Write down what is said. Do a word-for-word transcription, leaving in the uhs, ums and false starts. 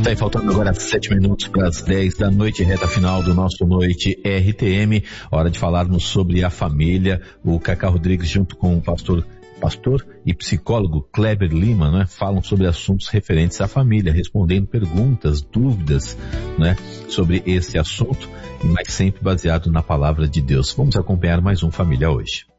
Tá aí faltando agora sete minutos para as dez da noite, reta final do nosso Noite R T M. Hora de falarmos sobre a família. O Cacá Rodrigues, junto com o pastor, pastor e psicólogo Kleber Lima, né, falam sobre assuntos referentes à família, respondendo perguntas, dúvidas, né, sobre esse assunto, mas sempre baseado na palavra de Deus. Vamos acompanhar mais um Família hoje.